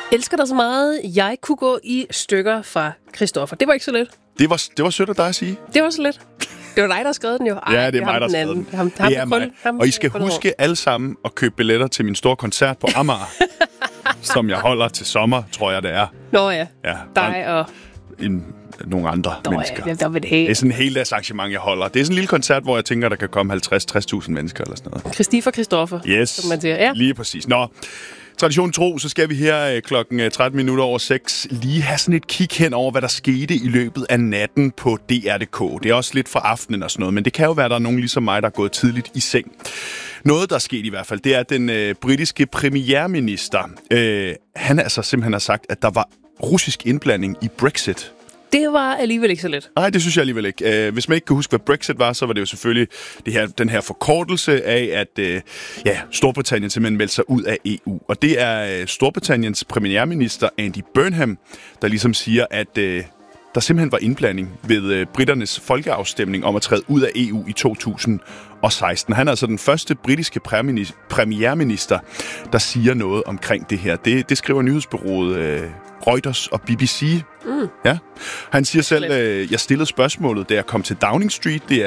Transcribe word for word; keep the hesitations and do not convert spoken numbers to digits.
Elsker dig så meget, jeg kunne gå i stykker fra Christoffer. Det var ikke så let. Det var, det var sødt af dig at sige. Det var så let. Det var dig, der har skrevet den jo. Ej, ja, det er mig, der har skrevet den. Ham, ham, det er mig. Ham, og I skal huske alle sammen at købe billetter til min store koncert på Amager, som jeg holder til sommer, tror jeg, det er. Nå ja, ja dig og... En, nogle andre Nå, mennesker. Ja, der vil det, det er sådan en hel dags arrangement, jeg holder. Det er sådan en lille koncert, hvor jeg tænker, der kan komme halvtreds til tres tusind mennesker eller sådan noget. Christi for Christoffer, yes, som man siger. Ja, lige præcis. Nå, tradition tro, så skal vi her klokken tretten minutter over seks lige have sådan et kig hen over, hvad der skete i løbet af natten på D R punktum d k. Det er også lidt fra aftenen og sådan noget, men det kan jo være, der er nogen ligesom mig, der er gået tidligt i seng. Noget, der er sket i hvert fald, det er, at den øh, britiske premierminister, øh, han altså simpelthen har sagt, at der var russisk indblanding i Brexit. Det var alligevel ikke så let. Nej, det synes jeg alligevel ikke. Uh, hvis man ikke kan huske, hvad Brexit var, så var det jo selvfølgelig det her, den her forkortelse af, at uh, ja, Storbritannien simpelthen meldte sig ud af E U. Og det er uh, Storbritanniens premierminister Andy Burnham, der ligesom siger, at uh, der simpelthen var indblanding ved uh, britternes folkeafstemning om at træde ud af E U i to tusind og seksten. Han er altså den første britiske premierminister, der siger noget omkring det her. Det, det skriver nyhedsbureauet uh, Reuters og B B C. Mm. Ja. Han siger selv, øh, jeg stillede spørgsmålet, da jeg kom til Downing Street. Det